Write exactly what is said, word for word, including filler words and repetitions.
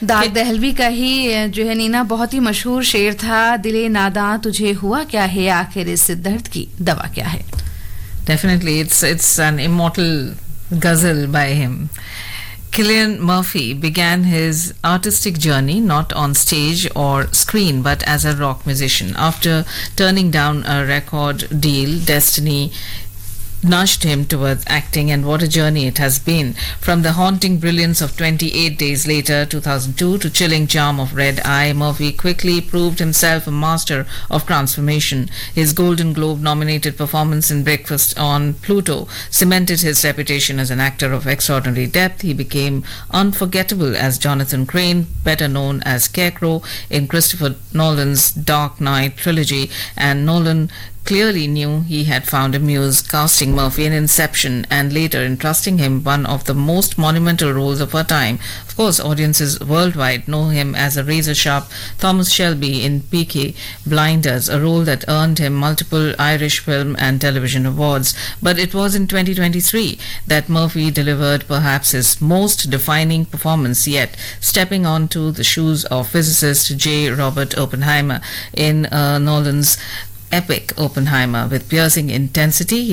दाग दहलवी का ही जो है नीना बहुत ही मशहूर शेर था, दिले नादां तुझे हुआ क्या है, आखिर इस दर्द की दवा क्या है. Definitely, it's it's an immortal ghazal by him. Cillian Murphy began his artistic journey not on stage or screen but as a rock musician. After turning down a record deal, destiny nudged him towards acting, and what a journey it has been. From the haunting brilliance of twenty-eight Days Later, two thousand two, to chilling charm of Red Eye, Murphy quickly proved himself a master of transformation. His Golden Globe-nominated performance in Breakfast on Pluto cemented his reputation as an actor of extraordinary depth. He became unforgettable as Jonathan Crane, better known as Scarecrow in Christopher Nolan's Dark Knight trilogy, and Nolan clearly knew he had found a muse, casting Murphy in Inception and later entrusting him one of the most monumental roles of her time. Of course, audiences worldwide know him as a razor-sharp Thomas Shelby in Peaky Blinders, a role that earned him multiple Irish film and television awards. But it was in twenty twenty-three that Murphy delivered perhaps his most defining performance yet, stepping onto the shoes of physicist J. Robert Oppenheimer in uh, Nolan's epic Oppenheimer. With piercing intensity, he